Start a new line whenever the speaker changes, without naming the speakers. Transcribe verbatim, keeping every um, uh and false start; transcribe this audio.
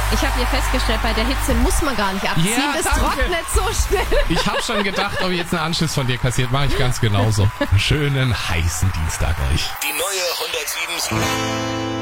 Ich habe hier festgestellt, bei der Hitze muss man gar nicht abziehen.
Ja,
das
danke.
trocknet so schnell.
Ich habe schon gedacht, ob jetzt einen Anschluss von dir kassiert. Mache ich ganz genauso. Schönen heißen Dienstag euch.
Die neue hundertsieben Komma sieben